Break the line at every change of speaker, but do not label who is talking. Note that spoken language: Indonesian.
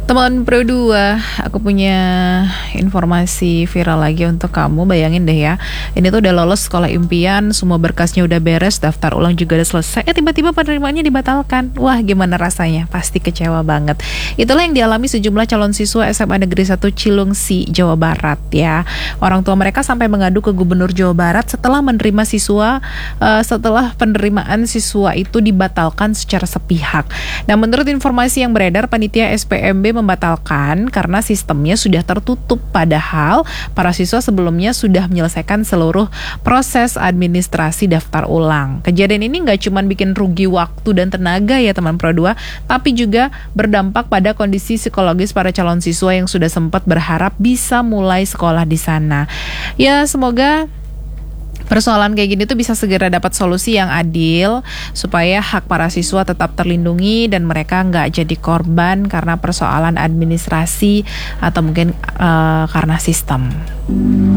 Teman Pro 2, aku punya informasi viral lagi untuk kamu. Bayangin deh ya, ini tuh udah lolos sekolah impian, semua berkasnya udah beres, daftar ulang juga udah selesai, tiba-tiba penerimaannya dibatalkan. Wah, gimana rasanya? Pasti kecewa banget. Itulah yang dialami sejumlah calon siswa SMA Negeri 1 Cilungsi, Jawa Barat ya. Orang tua mereka sampai mengadu ke Gubernur Jawa Barat setelah penerimaan siswa itu dibatalkan secara sepihak. Nah, menurut informasi yang beredar, panitia SPMB membatalkan karena sistemnya sudah tertutup, padahal para siswa sebelumnya sudah menyelesaikan seluruh proses administrasi daftar ulang. Kejadian ini nggak cuma bikin rugi waktu dan tenaga ya teman Pro 2, tapi juga berdampak pada kondisi psikologis para calon siswa yang sudah sempat berharap bisa mulai sekolah di sana. Ya, semoga persoalan kayak gini tuh bisa segera dapat solusi yang adil supaya hak para siswa tetap terlindungi dan mereka nggak jadi korban karena persoalan administrasi atau mungkin karena sistem.